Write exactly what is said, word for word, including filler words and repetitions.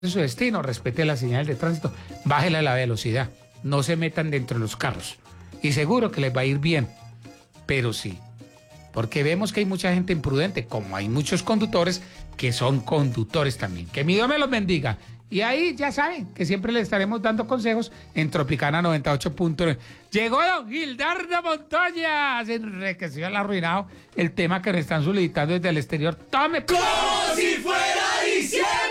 su destino, respete las señales de tránsito, bájele la velocidad, no se metan dentro de los carros y seguro que les va a ir bien, pero sí, porque vemos que hay mucha gente imprudente, como hay muchos conductores que son conductores también. Que mi Dios me los bendiga. Y ahí ya saben que siempre les estaremos dando consejos en Tropicana noventa y ocho punto nueve. Llegó don Gildardo Montoya, se enriqueció el arruinado el tema que nos están solicitando desde el exterior. ¡Tome! ¡Como si fuera diciembre!